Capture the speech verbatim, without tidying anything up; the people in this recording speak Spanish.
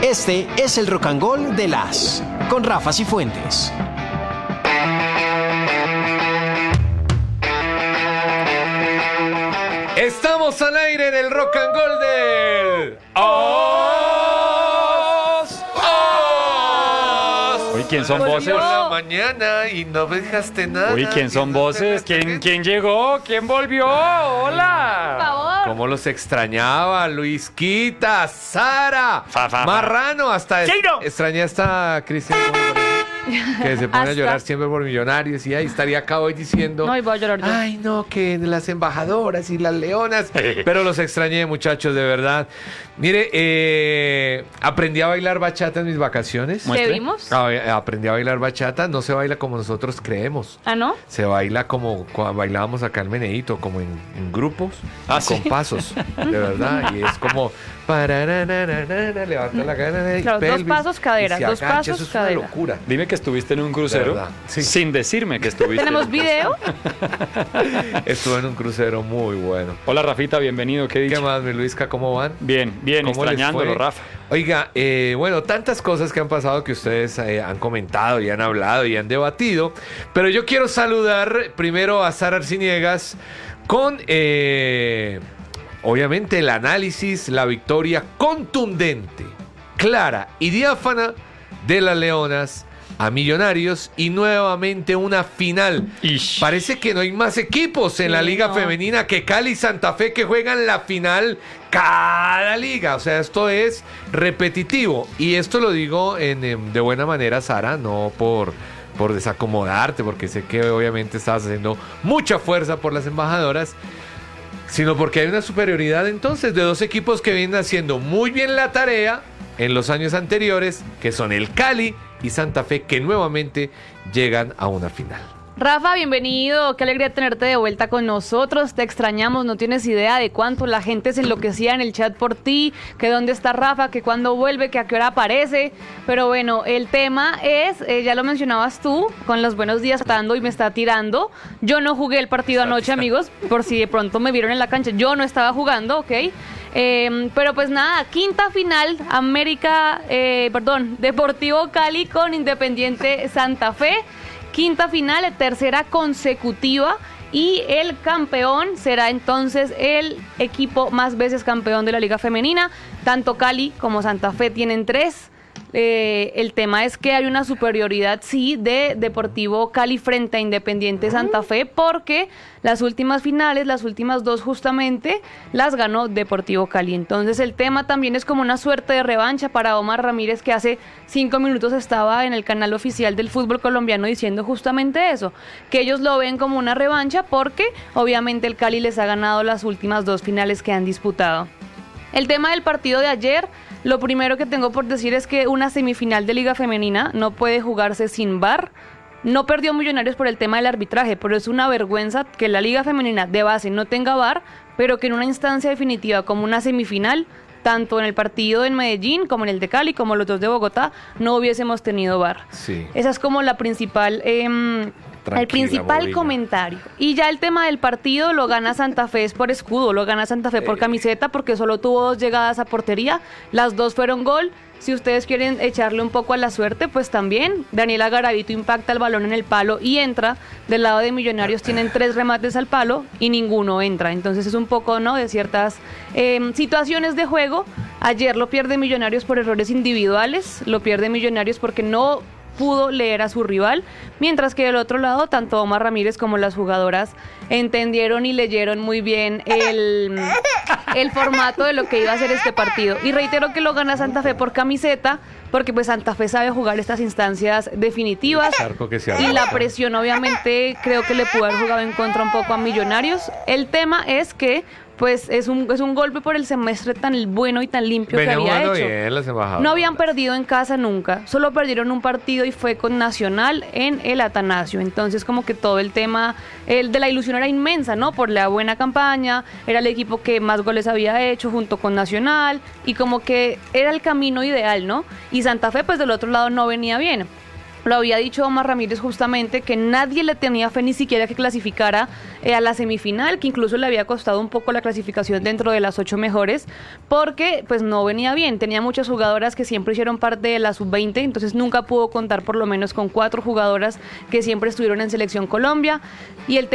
Este es el Rock and Roll de las con Rafa Cifuentes. Estamos al aire en el Rock and Roll del Os. Os. Uy, ¿quién son Volvió voces? la mañana y no dejaste nada. Uy, ¿quién son voces? ¿Quién, ¿Quién llegó? ¿Quién volvió? Hola. Por favor. ¿Cómo los extrañaba? Luisquita, Sara, Fa, fa, fa. Marrano, hasta es- Cheiro. extrañé hasta a Cristian, que se pone a Hasta- llorar siempre por Millonarios y ahí estaría acá hoy diciendo, No, y voy a llorar yo. ay no, que las embajadoras y las leonas, pero los extrañé, muchachos, de verdad. Mire, eh, aprendí a bailar bachata en mis vacaciones. ¿Te muestre. vimos? Ah, eh, aprendí a bailar bachata, no se baila como nosotros creemos. ¿Ah, no? Se baila como cuando bailábamos acá en Meneíto, como en, en grupos, Ah, y ¿sí? con pasos, de verdad. Y es como parararararara, levanta la cara y Claro, dos pelvis, pasos, cadera, y se dos agacha. pasos, Eso es cadera. una locura. Dime que estuviste en un crucero De verdad, sí. sin decirme que estuviste. ¿Tenemos en un video? Estuve en un crucero muy bueno. crucero. Hola, Rafita, bienvenido. ¿Qué ¿Qué dicho? más, mi Luisca? ¿Cómo van? Bien, bien, ¿Cómo les extrañándolo, fue? Rafa. Oiga, eh, bueno, tantas cosas que han pasado que ustedes eh, han comentado y han hablado y han debatido, pero yo quiero saludar primero a Sara Arciniegas con, eh, obviamente, el análisis, la victoria contundente, clara y diáfana de las Leonas a Millonarios y nuevamente una final. Ish. Parece que no hay más equipos en Sí, la Liga no. Femenina que Cali y Santa Fe que juegan la final cada liga. O sea, esto es repetitivo. Y esto lo digo en, em, de buena manera, Sara, no por, por desacomodarte, porque sé que obviamente estabas haciendo mucha fuerza por las embajadoras, sino porque hay una superioridad entonces de dos equipos que vienen haciendo muy bien la tarea en los años anteriores, que son el Cali y Santa Fe, que nuevamente llegan a una final. Rafa, bienvenido. Qué alegría tenerte de vuelta con nosotros. Te extrañamos. No tienes idea de cuánto la gente se enloquecía en el chat por ti, que dónde está Rafa, que cuándo vuelve, que a qué hora aparece. Pero bueno, el tema es, eh, ya lo mencionabas tú, con los buenos días tratando y me está tirando. Yo no jugué el partido anoche, amigos, por si de pronto me vieron en la cancha. Yo no estaba jugando, ¿ok? Eh, pero pues nada, quinta final, América, eh, perdón, Deportivo Cali con Independiente Santa Fe. Quinta final, tercera consecutiva y el campeón será entonces el equipo más veces campeón de la Liga Femenina. Tanto Cali como Santa Fe tienen tres. Eh, el tema es que hay una superioridad, sí, de Deportivo Cali frente a Independiente Santa Fe, porque las últimas finales, las últimas dos justamente, las ganó Deportivo Cali. Entonces el tema también es como una suerte de revancha para Omar Ramírez, que hace cinco minutos estaba en el canal oficial del fútbol colombiano diciendo justamente eso, que ellos lo ven como una revancha porque obviamente el Cali les ha ganado las últimas dos finales que han disputado. El tema del partido de ayer, lo primero que tengo por decir es que una semifinal de Liga Femenina no puede jugarse sin V A R. No perdió Millonarios por el tema del arbitraje, pero es una vergüenza que la Liga Femenina de base no tenga V A R, pero que en una instancia definitiva como una semifinal, tanto en el partido en Medellín como en el de Cali, como los dos de Bogotá, no hubiésemos tenido V A R. Sí. Esa es como la principal... Eh, Tranquila, el principal Bobina. comentario. Y ya el tema del partido lo gana Santa Fe es por escudo, lo gana Santa Fe por camiseta porque solo tuvo dos llegadas a portería, las dos fueron gol. Si ustedes quieren echarle un poco a la suerte, pues también Daniela Garavito impacta el balón en el palo y entra. Del lado de Millonarios tienen tres remates al palo y ninguno entra. Entonces es un poco, ¿no?, de ciertas eh, situaciones de juego. Ayer lo pierde Millonarios por errores individuales, lo pierde Millonarios porque no pudo leer a su rival, mientras que del otro lado, tanto Omar Ramírez como las jugadoras entendieron y leyeron muy bien el, el formato de lo que iba a ser este partido. Y reitero que lo gana Santa Fe por camiseta, porque pues Santa Fe sabe jugar estas instancias definitivas. Charco que se Y la arranca. presión obviamente creo que le pudo haber jugado en contra un poco a Millonarios. El tema es que pues es un, es un golpe por el semestre tan bueno y tan limpio Venían que había jugando hecho. bien las embajadoras. No habían perdido en casa nunca, solo perdieron un partido y fue con Nacional en el Atanasio. Entonces como que todo el tema el de la ilusión era inmensa, ¿no? Por la buena campaña, era el equipo que más goles había hecho junto con Nacional y como que era el camino ideal, ¿no? Y Santa Fe pues del otro lado no venía bien. Lo había dicho Omar Ramírez justamente, que nadie le tenía fe ni siquiera que clasificara eh, a la semifinal, que incluso le había costado un poco la clasificación dentro de las ocho mejores, porque pues no venía bien. Tenía muchas jugadoras que siempre hicieron parte de la sub veinte, entonces nunca pudo contar por lo menos con cuatro jugadoras que siempre estuvieron en Selección Colombia. Y el